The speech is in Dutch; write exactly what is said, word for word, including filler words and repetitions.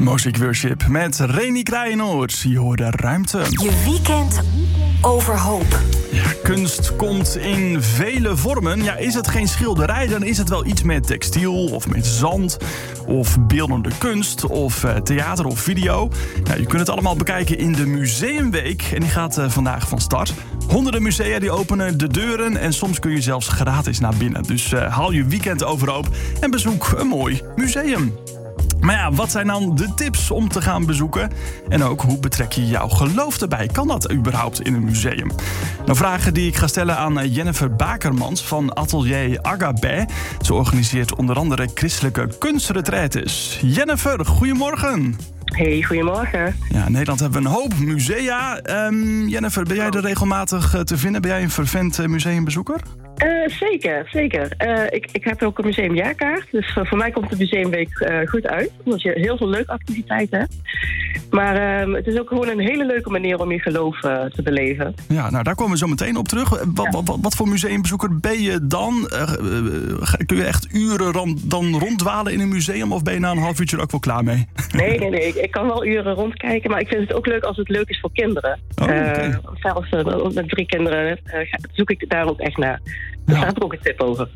Music Worship met Reni Kraaienoord. Je hoorde Ruimte. Je weekend overhoop. Ja, kunst komt in vele vormen. Ja, is het geen schilderij, dan is het wel iets met textiel of met zand of beeldende kunst of uh, theater of video. Nou, je kunt het allemaal bekijken in de Museumweek en die gaat uh, vandaag van start. Honderden musea die openen de deuren en soms kun je zelfs gratis naar binnen. Dus uh, haal je weekend overhoop en bezoek een mooi museum. Maar ja, wat zijn dan de tips om te gaan bezoeken? En ook, hoe betrek je jouw geloof erbij? Kan dat überhaupt in een museum? Nou, vragen die ik ga stellen aan Jennifer Bakermans van Atelier Agabé. Ze organiseert onder andere christelijke kunstretraites. Jennifer, goedemorgen. Hey, goedemorgen. Ja, in Nederland hebben we een hoop musea. Um, Jennifer, ben jij er regelmatig te vinden? Ben jij een fervent museumbezoeker? Uh, zeker, zeker. Uh, ik, ik heb ook een museumjaarkaart. Dus uh, voor mij komt de museumweek uh, goed uit. Omdat je heel veel leuke activiteiten hebt. Maar uh, het is ook gewoon een hele leuke manier om je geloof uh, te beleven. Ja, nou daar komen we zo meteen op terug. Wat, ja. wat, wat voor museumbezoeker ben je dan? Uh, uh, kun je echt uren ran, dan ronddwalen in een museum? Of ben je na een half uurtje er ook wel klaar mee? Nee, nee, nee. Ik, ik kan wel uren rondkijken. Maar ik vind het ook leuk als het leuk is voor kinderen. Oh, okay. uh, zelfs uh, met drie kinderen uh, zoek ik daar ook echt naar. Daar ja. staat er ook een tip over.